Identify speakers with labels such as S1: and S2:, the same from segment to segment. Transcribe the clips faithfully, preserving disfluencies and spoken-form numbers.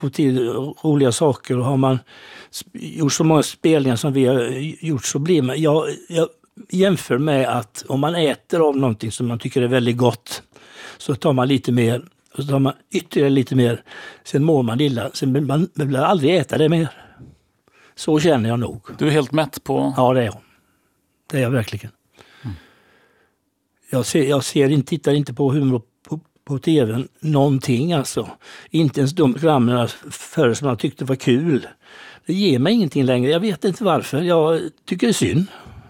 S1: få till roliga saker, och har man gjort så många spelningar som vi har gjort, så blir man... Jag, jag jämför med att om man äter av någonting som man tycker är väldigt gott, så tar man lite mer, och så tar man ytterligare lite mer, sen mår man illa, sen vill man vill aldrig äta det mer. Så känner jag nog.
S2: Du är helt mätt på...
S1: Ja, det är jag. Det är jag verkligen. Mm. Jag, ser, jag ser inte, tittar inte på humor på, på tvn någonting alltså. Inte ens de programmen förr som jag tyckte var kul. Det ger mig ingenting längre. Jag vet inte varför. Jag tycker det är synd.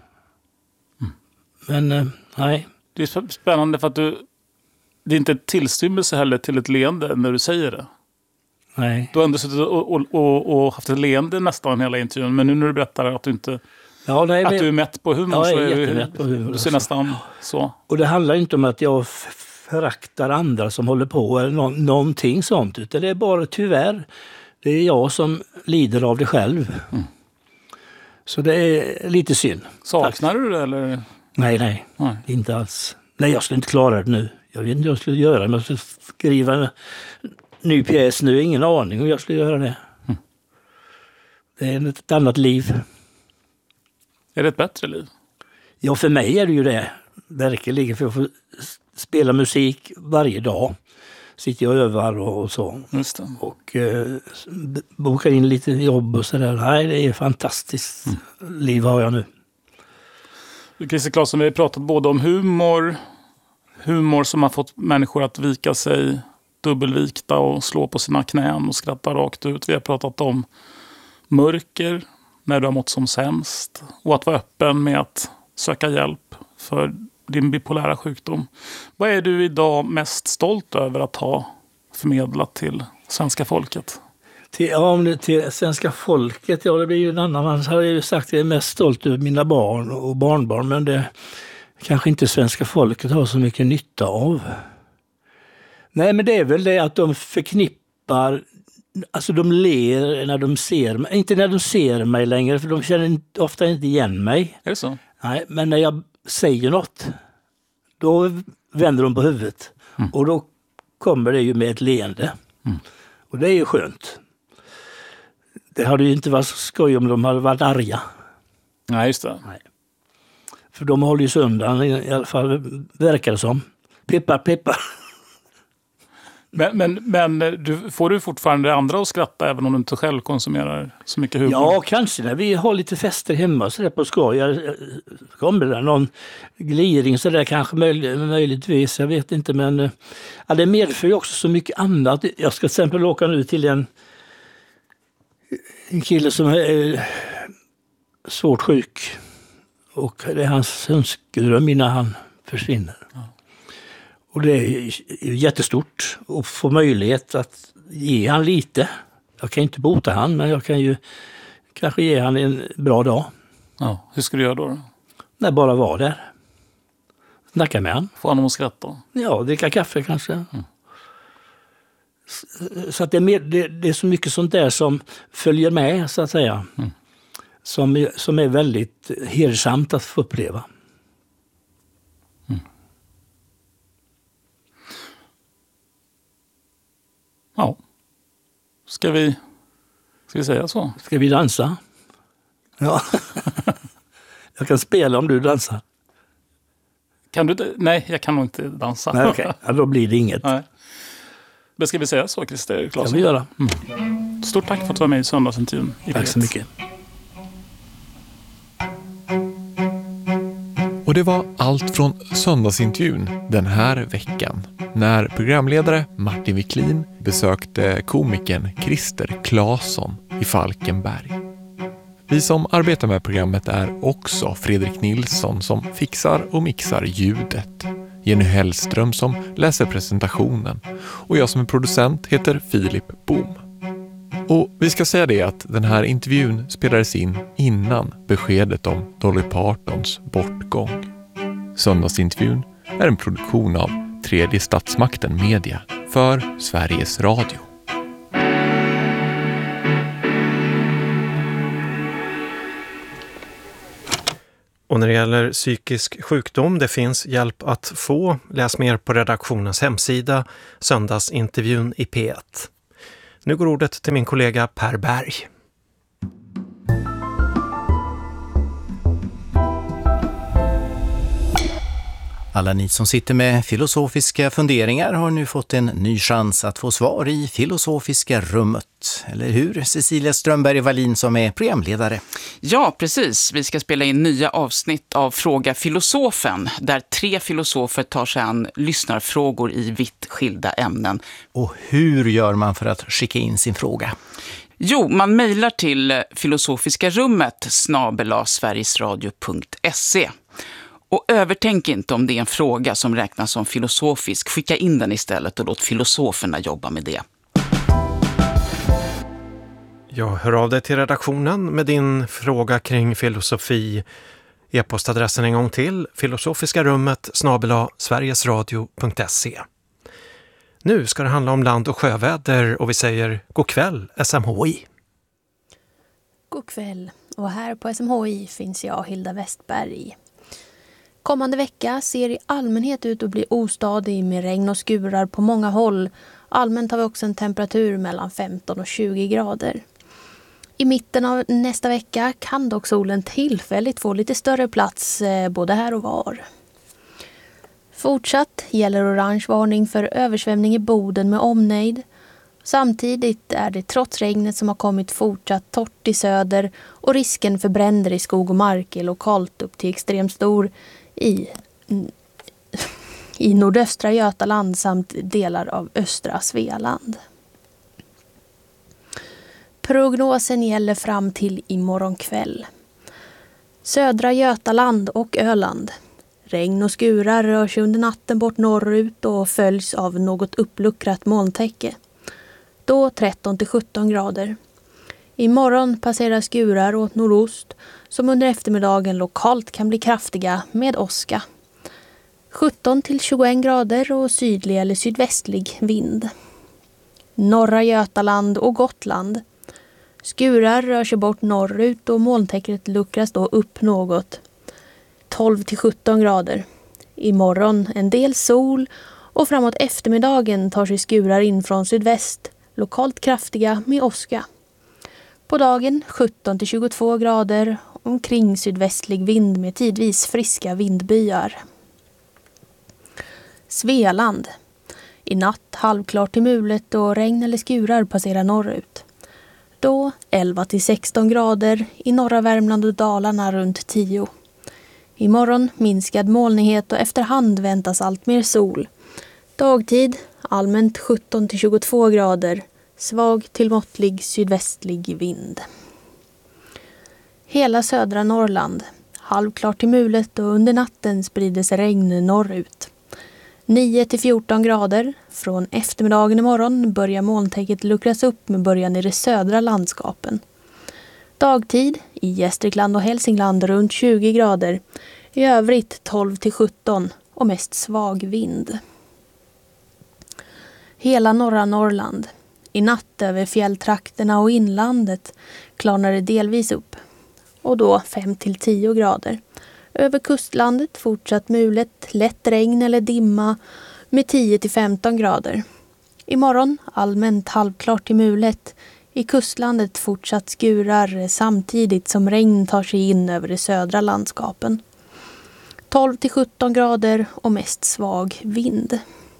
S1: Mm. Men eh, nej.
S2: Det är spännande för att du... Det är inte ett tillstymmelse heller till ett leende när du säger det.
S1: Nej.
S2: Du har ändå suttit och, och, och, och haft ett leende nästan hela intervjun. Men nu när du berättar att du inte...
S1: Ja, nej,
S2: att
S1: men...
S2: du är mätt på humor,
S1: ja,
S2: så
S1: jag är
S2: är
S1: jättemätt på humor.
S2: Du ser nästan så.
S1: Och det handlar inte om att jag föraktar andra som håller på eller nå- någonting sånt. Utan det är bara tyvärr, det är jag som lider av det själv. Mm. Så det är lite synd.
S2: Saknar du det eller?
S1: Nej, nej, nej. Inte alls. Nej, jag skulle inte klara det nu. Jag vet inte vad jag skulle göra. Men jag skulle skriva en ny pjäs nu. Ingen aning hur jag skulle göra det. Mm. Det är ett annat liv.
S2: Är det ett bättre liv?
S1: Ja, för mig är det ju det. Verkligen, för jag får spela musik varje dag. Sitter jag och övar och så.
S2: Just det.
S1: Och eh, bokar in lite jobb och sådär. Nej, det är fantastiskt. Mm. Liv har jag nu.
S2: Christer Claesson, vi har pratat både om humor, humor som har fått människor att vika sig dubbelvikta och slå på sina knän och skratta rakt ut. Vi har pratat om mörker när du har mått som sämst och att vara öppen med att söka hjälp för din bipolära sjukdom. Vad är du idag mest stolt över att ha förmedlat till svenska folket?
S1: Till, ja, om det till svenska folket, ja det blir ju en annan. Man har ju sagt att jag är mest stolt över mina barn och barnbarn, men det kanske inte svenska folket har så mycket nytta av. Nej, men det är väl det att de förknippar, alltså de ler när de ser mig, inte när de ser mig längre, för de känner ofta inte igen mig.
S2: Är det så?
S1: Nej, men när jag säger något, då vänder de på huvudet. Mm. Och då kommer det ju med ett leende. Mm. Och det är ju skönt. Det hade ju inte varit så skoj om de hade varit arga.
S2: Nej, just det.
S1: Nej. För de håller ju sig undan, i alla fall verkar det som. Peppar, peppar.
S2: Men, men, men du, får du fortfarande andra att skratta även om du inte själv konsumerar så mycket humor?
S1: Ja, kanske när vi har lite fester hemma så där på skoj. Jag kommer det någon gliring så där kanske möj, möjligtvis, jag vet inte. Men ja, det medför ju också så mycket annat. Jag ska till exempel åka nu till en, en kille som är svårt sjuk. Och det är hans önskedröm innan han försvinner. Ja. Och det är jättestort att få möjlighet att ge han lite. Jag kan inte bota han, men jag kan ju kanske ge han en bra dag.
S2: Ja, hur ska du göra då? då?
S1: Nej, bara vara där. Snacka med han.
S2: Få honom att skratta?
S1: Ja, dricka kaffe kanske. Mm. Så att det är, mer, det, det är så mycket sånt där som följer med, så att säga. Mm. Som, som är väldigt hedersamt att få uppleva.
S2: Ja. Ska vi, ska vi säga så?
S1: Ska vi dansa? Ja. Jag kan spela om du dansar.
S2: Kan du? Nej, jag kan nog inte dansa.
S1: Nej, okej. Okay. Ja, då blir det inget.
S2: Nej. Men ska vi säga så, Christer Claesson?
S1: Kan vi göra.
S2: Mm. Stort tack för att du var med i söndagsintervjun.
S1: Tack så mycket.
S3: Och det var allt från söndagsintervjun den här veckan, när programledare Martin Wiklin besökte komikern Christer Claesson i Falkenberg. Vi som arbetar med programmet är också Fredrik Nilsson som fixar och mixar ljudet, Jenny Hellström som läser presentationen och jag som är producent heter Filip Boom. Och vi ska säga det att den här intervjun spelades in innan beskedet om Dolly Partons bortgång. Söndagsintervjun är en produktion av Tredje Statsmakten Media för Sveriges Radio.
S4: Och när det gäller psykisk sjukdom, det finns hjälp att få. Läs mer på redaktionens hemsida, söndagsintervjun i P ett. Nu går ordet till min kollega Per Berg.
S5: Alla ni som sitter med filosofiska funderingar har nu fått en ny chans att få svar i Filosofiska rummet. Eller hur, Cecilia Strömberg-Wallin som är programledare?
S6: Ja, precis. Vi ska spela in nya avsnitt av Fråga filosofen, där tre filosofer tar sig an lyssnarfrågor i vitt skilda ämnen.
S5: Och hur gör man för att skicka in sin fråga?
S6: Jo, man mejlar till filosofiska rummet snabel-a sverigesradio punkt se. Och övertänk inte om det är en fråga som räknas som filosofisk. Skicka in den istället och låt filosoferna jobba med det.
S4: Jag hör av dig till redaktionen med din fråga kring filosofi. E-postadressen en gång till, filosofiska rummet snabel-a sverigesradio punkt se. Nu ska det handla om land- och sjöväder och vi säger god kväll S M H I.
S7: God kväll, och här på S M H I finns jag, Hilda Westberg. Kommande vecka ser i allmänhet ut att bli ostadig med regn och skurar på många håll. Allmänt har vi också en temperatur mellan femton och tjugo grader. I mitten av nästa vecka kan dock solen tillfälligt få lite större plats både här och var. Fortsatt gäller orange varning för översvämning i Boden med omnejd. Samtidigt är det trots regnet som har kommit fortsatt torrt i söder och risken för bränder i skog och mark är lokalt upp till extremt stor i, i nordöstra Götaland samt delar av östra Svealand. Prognosen gäller fram till imorgon kväll. Södra Götaland och Öland. Regn och skurar rör sig under natten bort norrut och följs av något uppluckrat molntäcke. Då tretton till sjutton grader. Imorgon passerar skurar åt nordost som under eftermiddagen lokalt kan bli kraftiga med åska. sjutton till tjugoett grader och sydlig eller sydvästlig vind. Norra Götaland och Gotland. Skurar rör sig bort norrut och molntäcket luckras då upp något. tolv till sjutton grader. Imorgon en del sol och framåt eftermiddagen tar sig skurar in från sydväst. Lokalt kraftiga med åska. På dagen sjutton till tjugotvå grader, omkring sydvästlig vind med tidvis friska vindbyar. Svealand. I natt halvklart till mulet och regn eller skurar passerar norrut. Då elva till sexton grader, i norra Värmland och Dalarna runt tio. Imorgon minskad molnighet och efterhand väntas allt mer sol. Dagtid allmänt sjutton till tjugotvå grader, svag till måttlig sydvästlig vind. Hela södra Norrland, halvklart till mulet och under natten sprider sig regn norrut. nio till fjorton grader, från eftermiddagen imorgon börjar molntäcket luckras upp med början i de södra landskapen. Dagtid i Gästrikland och Hälsingland runt tjugo grader, i övrigt tolv till sjutton och mest svag vind. Hela norra Norrland. I natt över fjälltrakterna och inlandet klarnar det delvis upp. Och då fem till tio grader. Över kustlandet fortsatt mulet, lätt regn eller dimma med tio till femton grader. Imorgon allmänt halvklart till mulet. I kustlandet fortsatt skurar samtidigt som regn tar sig in över de södra landskapen. tolv till sjutton grader och mest svag vind.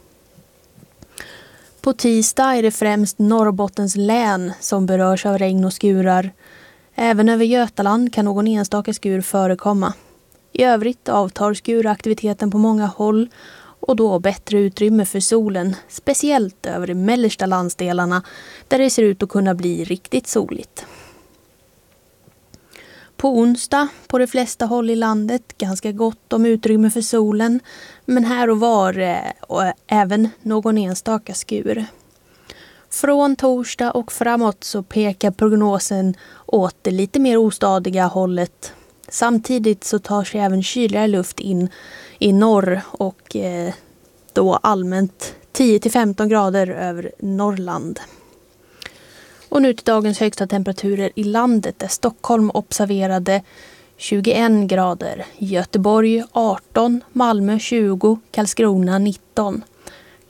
S7: På tisdag är det främst Norrbottens län som berörs av regn och skurar. Även över Götaland kan någon enstaka skur förekomma. I övrigt avtar skuraktiviteten på många håll och då bättre utrymme för solen, speciellt över de mellersta landsdelarna där det ser ut att kunna bli riktigt soligt. På onsdag på de flesta håll i landet ganska gott om utrymme för solen, men här och var och även någon enstaka skur. Från torsdag och framåt så pekar prognosen åt det lite mer ostadiga hållet. Samtidigt så tar sig även kyligare luft in i norr och eh, då allmänt tio till femton grader över Norrland. Och nu till dagens högsta temperaturer i landet där Stockholm observerade tjugoett grader, Göteborg arton, Malmö tjugo, Karlskrona nitton.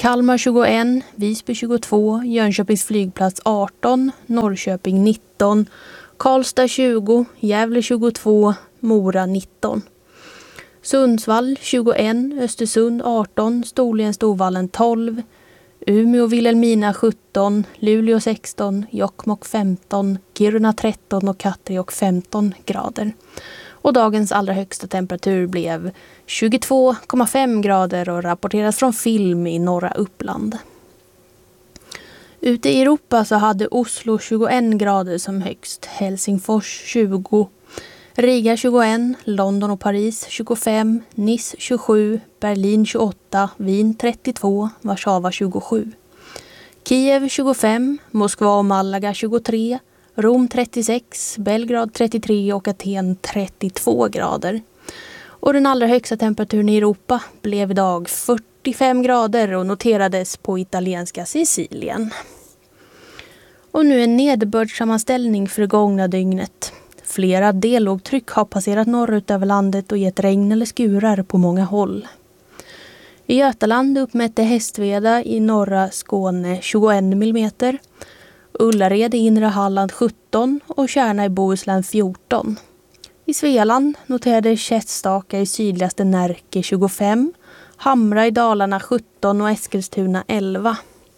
S7: Kalmar tjugoett, Visby tjugotvå, Jönköpings flygplats arton, Norrköping nitton, Karlstad tjugo, Gävle tjugotvå, Mora nitton. Sundsvall tjugoett, Östersund arton, Storlien Storvallen tolv, Umeå Vilhelmina sjutton, Luleå sexton, Jokkmokk femton, Kiruna tretton och Kattegatt femton grader. Och dagens allra högsta temperatur blev tjugotvå komma fem grader och rapporteras från Film i norra Uppland. Ute i Europa så hade Oslo tjugoett grader som högst, Helsingfors tjugo, Riga tjugoett, London och Paris tjugofem, Nice tjugosju, Berlin tjugoåtta, Wien trettiotvå, Warszawa tjugosju. Kiev tjugofem, Moskva och Malaga tjugotre, Rom trettiosex, Belgrad trettiotre och Aten trettiotvå grader. Och den allra högsta temperaturen i Europa blev idag fyrtiofem grader och noterades på italienska Sicilien. Och nu en nederbördssammanställning för det gångna dygnet. Flera dellågtryck har passerat norrut över landet och gett regn eller skurar på många håll. I Götaland uppmätte Hästveda i norra Skåne tjugoett millimeter, Ullared i inre Halland sjutton och Kärna i Bohuslän fjorton. I Svealand noterade Käststaka i sydligaste Närke tjugofem, Hamra i Dalarna sjutton och Eskilstuna elva.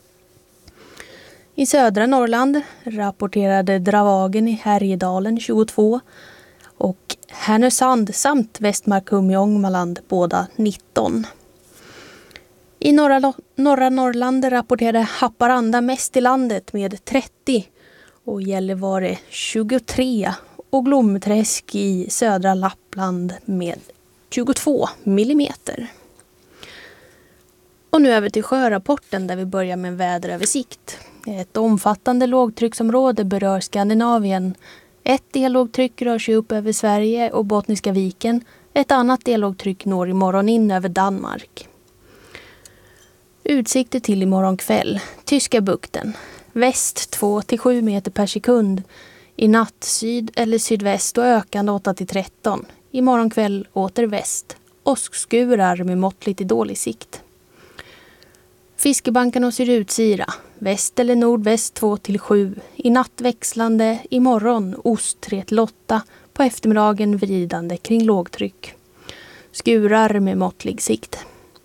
S7: I södra Norrland rapporterade Dravagen i Härjedalen tjugotvå och Härnösand samt Västmarkum i Ångermanland båda nitton. I norra, norra Norrland rapporterade Haparanda mest i landet med trettio och Gällivare tjugotre och Glomträsk i södra Lappland med tjugotvå millimeter. Och nu över till sjörapporten där vi börjar med en väderöversikt. Ett omfattande lågtrycksområde berör Skandinavien. Ett dellågtryck rör sig upp över Sverige och Bottniska viken. Ett annat dellågtryck når imorgon in över Danmark. Utsikter till imorgon kväll. Tyska bukten. Väst två till sju meter per sekund. I natt syd eller sydväst och ökande åtta till tretton. Imorgon kväll åter väst. Åskskurar med måttligt till dålig sikt. Fiskebanken och Sydutsira. Väst eller nordväst två till sju. I natt växlande. Imorgon ost tre till åtta. På eftermiddagen vridande kring lågtryck. Skurar med måttlig sikt.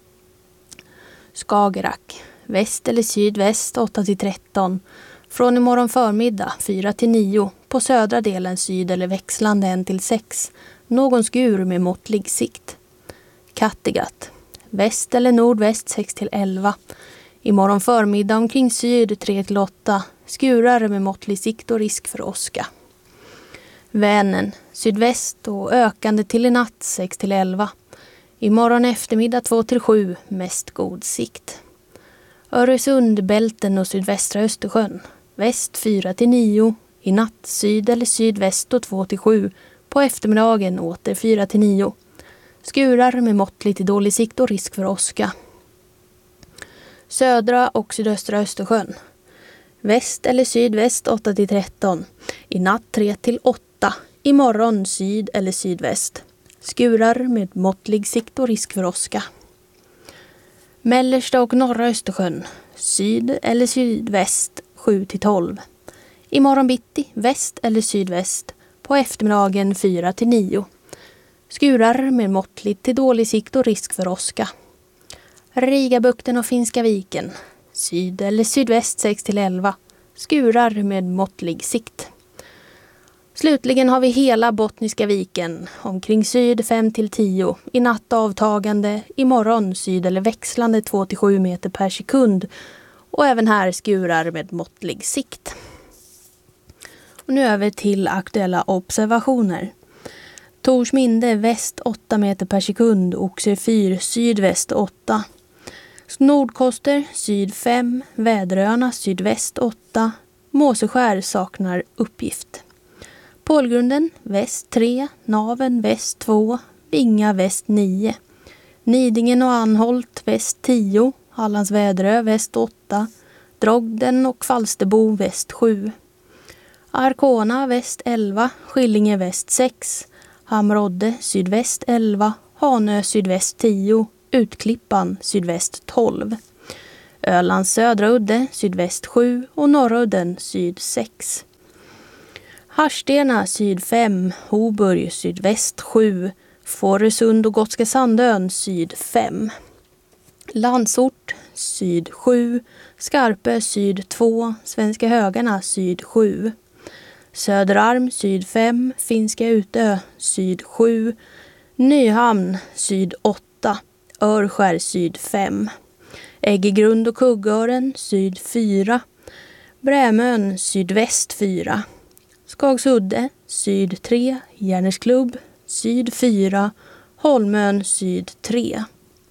S7: Skagerrak. Väst eller sydväst åtta till tretton. Från imorgon förmiddag fyra till nio. På södra delen syd eller växlande en till sex. Någon skur med måttlig sikt. Kattegatt. Väst eller nordväst sex till elva. Imorgon förmiddag omkring syd tre till åtta. Skurar med måttlig sikt och risk för åska. Vänern. Sydväst och ökande till i natt sex till elva. Imorgon eftermiddag två till sju. Mest god sikt. Öresund, Bälten och sydvästra Östersjön. Väst fyra till nio. I natt syd eller sydväst och två till sju. På eftermiddagen åter fyra till nio. Skurar med måttligt till dålig sikt och risk för åska. Södra och sydöstra Östersjön. Väst eller sydväst åtta till tretton. I natt tre till åtta. Imorgon syd eller sydväst. Skurar med måttlig sikt och risk för åska. Mellersta och norra Östersjön. Syd eller sydväst sju till tolv. Imorgon bitti väst eller sydväst. På eftermiddagen fyra till nio. Skurar med måttligt till dålig sikt och risk för åska. Rigabukten och Finska viken. Syd eller sydväst sex till elva. Skurar med måttlig sikt. Slutligen har vi hela Bottniska viken. Omkring syd fem till tio. I natt avtagande. Imorgon syd eller växlande två till sju meter per sekund. Och även här skurar med måttlig sikt. Och nu över till aktuella observationer. Torsminde väst åtta meter per sekund. Oxer fyra sydväst åtta. Nordkoster syd fem. Väderöarna sydväst åtta. Måseskär saknar uppgift. Pålgrunden väst tre. Naven väst två. Vinga väst nio. Nidingen och Anholt väst tio. Hallands Väderö väst åtta. Drogden och Falsterbo väst sju. Arkona väst elva. Skillinge väst sex. Hamrodde sydväst elva. Hanö sydväst tio. Utklippan sydväst tolv. Ölands södra udde sydväst sju och norra udden syd sex. Harstena syd fem, Hoburg sydväst sju, Fårösund och Gotska Sandön syd fem. Landsort syd sju, Skarpö syd två, Svenska Högarna syd sju. Söderarm syd fem, Finska Utö syd sju, Nyhamn syd åtta, Örskär syd fem. Äggegrund och Kuggören syd fyra, Brämön sydväst fyra. Skagsudde syd tre, Järnesklubb syd fyra, Holmön syd tre.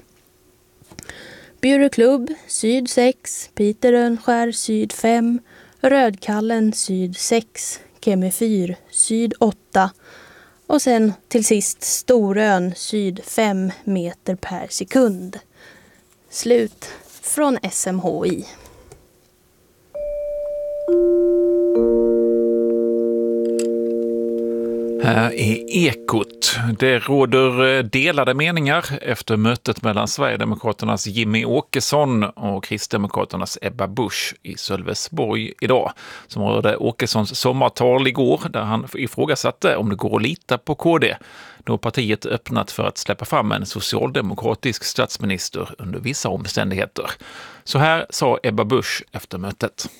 S7: Bjureklubb syd sex, Piterönskär syd fem, Rödkallen syd sex, Kemifyr syd åtta och sen till sist Storön syd fem meter per sekund. Slut från S M H I.
S8: Här är Ekot. Det råder delade meningar efter mötet mellan Sverigedemokraternas Jimmy Åkesson och Kristdemokraternas Ebba Busch i Sölvesborg idag, som rörde Åkessons sommartal igår där han ifrågasatte om det går att lita på K D, då partiet öppnat för att släppa fram en socialdemokratisk statsminister under vissa omständigheter. Så här sa Ebba Busch efter mötet.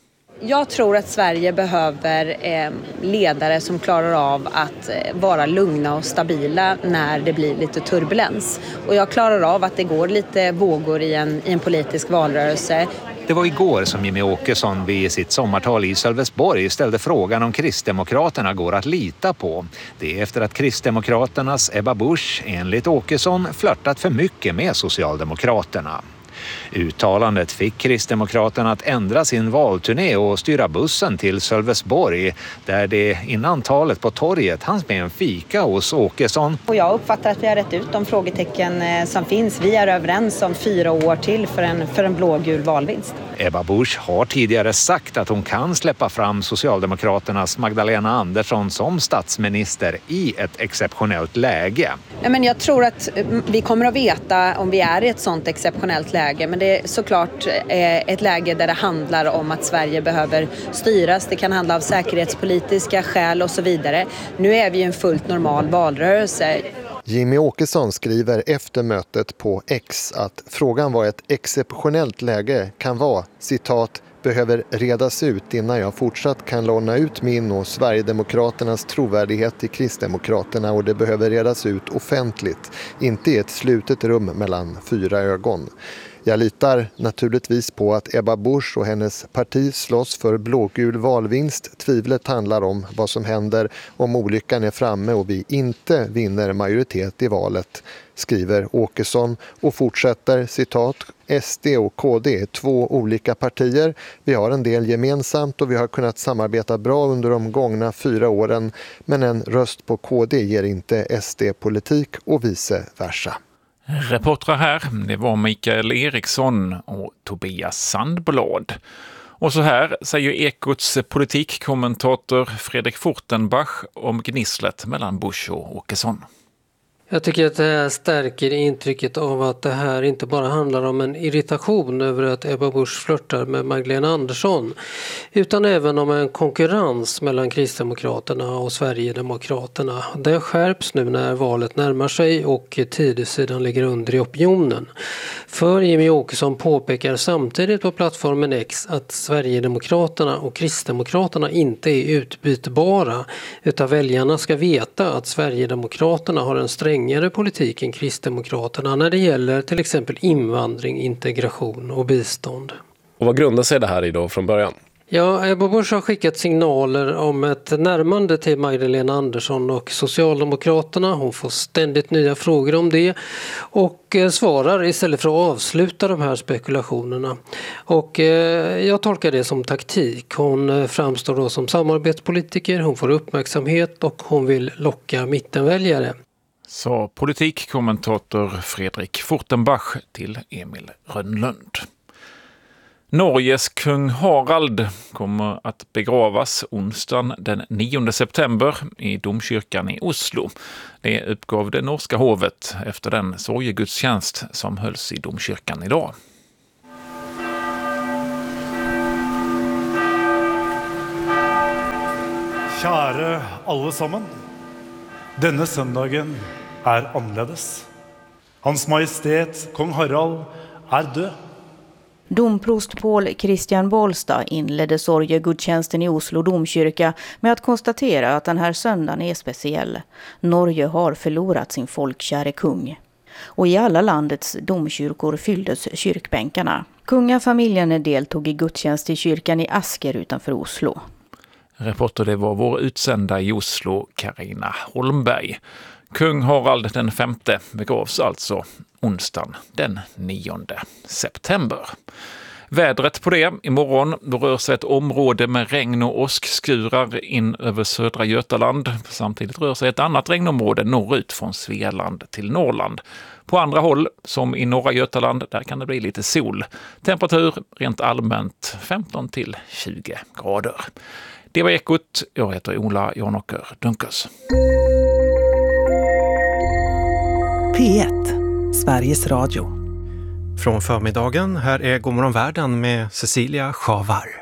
S9: Jag tror att Sverige behöver eh, ledare som klarar av att eh, vara lugna och stabila när det blir lite turbulens. Och jag klarar av att det går lite vågor i en, i en politisk valrörelse.
S10: Det var igår som Jimmy Åkesson vid sitt sommartal i Sölvesborg ställde frågan om Kristdemokraterna går att lita på. Det är efter att Kristdemokraternas Ebba Busch enligt Åkesson flörtat för mycket med Socialdemokraterna. Uttalandet fick Kristdemokraterna att ändra sin valturné och styra bussen till Sölvesborg, där det innan talet på torget hanns med en fika hos Åkesson.
S9: Och jag uppfattar att vi har rätt ut de frågetecken som finns. Vi är överens om fyra år till för en, för en blågul valvinst.
S10: Ebba Busch har tidigare sagt att hon kan släppa fram Socialdemokraternas Magdalena Andersson som statsminister i ett exceptionellt läge.
S9: Ja, men jag tror att vi kommer att veta om vi är i ett sådant exceptionellt läge. Men det är såklart ett läge där det handlar om att Sverige behöver styras. Det kan handla om säkerhetspolitiska skäl och så vidare. Nu är vi i en fullt normal valrörelse.
S11: Jimmy Åkesson skriver efter mötet på X att frågan var ett exceptionellt läge kan vara, citat, behöver redas ut innan jag fortsatt kan låna ut min och Sverigedemokraternas trovärdighet till Kristdemokraterna, och det behöver redas ut offentligt, inte i ett slutet rum mellan fyra ögon. Jag litar naturligtvis på att Ebba Busch och hennes parti slåss för blågul valvinst. Tvivlet handlar om vad som händer om olyckan är framme och vi inte vinner majoritet i valet, skriver Åkesson och fortsätter, citat, S D och K D är två olika partier. Vi har en del gemensamt och vi har kunnat samarbeta bra under de gångna fyra åren, men en röst på K D ger inte S D-politik och vice versa.
S8: Reportrar här, det var Mikael Eriksson och Tobias Sandblad. Och så här säger Ekots politikkommentator Fredrik Fortenbach om gnisslet mellan Busch och Åkesson.
S12: Jag tycker att det här stärker intrycket av att det här inte bara handlar om en irritation över att Ebba Busch flörtar med Magdalena Andersson, utan även om en konkurrens mellan Kristdemokraterna och Sverigedemokraterna. Det skärps nu när valet närmar sig och tidsidan ligger under i opinionen. För Jimmy Åkesson påpekar samtidigt på plattformen X att Sverigedemokraterna och Kristdemokraterna inte är utbytbara, utan väljarna ska veta att Sverigedemokraterna har en sträng politik än Kristdemokraterna när det gäller till exempel invandring, integration och bistånd.
S13: Och vad grundar sig det här i då från början?
S12: Ja, Ebba Busch har skickat signaler om ett närmande till Magdalena Andersson och Socialdemokraterna. Hon får ständigt nya frågor om det och svarar istället för att avsluta de här spekulationerna. Och eh, jag tolkar det som taktik. Hon framstår då som samarbetspolitiker, hon får uppmärksamhet och hon vill locka mittenväljare.
S8: Sa politikkommentator Fredrik Fortenbach till Emil Rönnlund. Norges kung Harald kommer att begravas onsdagen den nionde september i domkyrkan i Oslo. Det uppgav det norska hovet efter den sorgegudstjänst som hölls i domkyrkan idag.
S14: Kära allesammans. Denna söndagen är annorledes. Hans Majestät, kung Harald, är död.
S15: Domprost Paul Christian Bolstad inledde sorgegudstjänsten i Oslo domkyrka med att konstatera att den här söndagen är speciell. Norge har förlorat sin folkkäre kung. Och i alla landets domkyrkor fylldes kyrkbänkarna. Kungafamiljen deltog i gudstjänst i kyrkan i Asker utanför Oslo.
S8: Reporter det var vår utsända i Oslo, Carina Holmberg. Kung Harald den femte begravs alltså onsdagen den nionde september. Vädret på det, imorgon då rör sig ett område med regn och åskskurar in över södra Götaland. Samtidigt rör sig ett annat regnområde norrut från Svealand till Norrland. På andra håll, som i norra Götaland, där kan det bli lite sol. Temperatur rent allmänt femton till tjugo grader. Det var Ekot. Jag heter Ola Janåker Dunkers.
S16: P ett, Sveriges Radio.
S4: Från förmiddagen, här är Godmorgon Världen med Cecilia Schavar.